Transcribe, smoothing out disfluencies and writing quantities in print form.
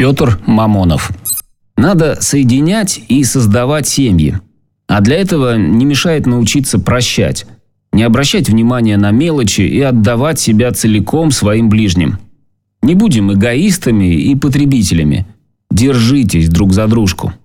Петр Мамонов. Надо соединять и создавать семьи. А для этого не мешает научиться прощать, не обращать внимания на мелочи и отдавать себя целиком своим ближним. Не будем эгоистами и потребителями. Держитесь друг за дружку.